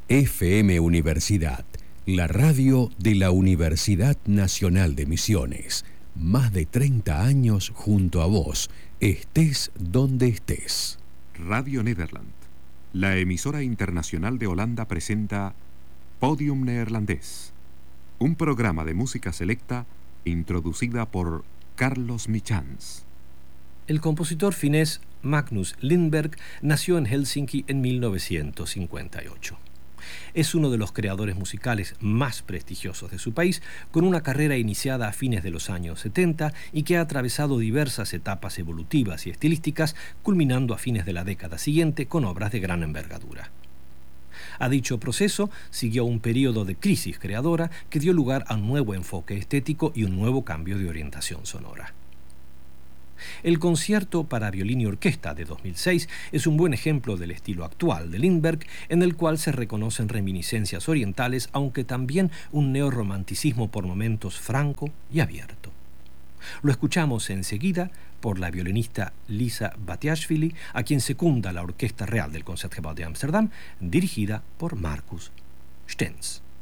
FM Universidad, la radio de la Universidad Nacional de Misiones. Más de 30 años junto a vos, estés donde estés. Radio Nederland, la emisora internacional de Holanda, presenta Podium Neerlandés, un programa de música selecta introducida por Carlos Michans. El compositor finés Magnus Lindberg nació en Helsinki en 1958. Es uno de los creadores musicales más prestigiosos de su país, con una carrera iniciada a fines de los años 70 y que ha atravesado diversas etapas evolutivas y estilísticas, culminando a fines de la década siguiente con obras de gran envergadura. A dicho proceso siguió un periodo de crisis creadora que dio lugar a un nuevo enfoque estético y un nuevo cambio de orientación sonora. El concierto para violín y orquesta de 2006 es un buen ejemplo del estilo actual de Lindberg, en el cual se reconocen reminiscencias orientales, aunque también un neorromanticismo por momentos franco y abierto. Lo escuchamos enseguida por la violinista Lisa Batiashvili, a quien secunda la Orquesta Real del Concertgebouw de Ámsterdam, dirigida por Marcus Stenz.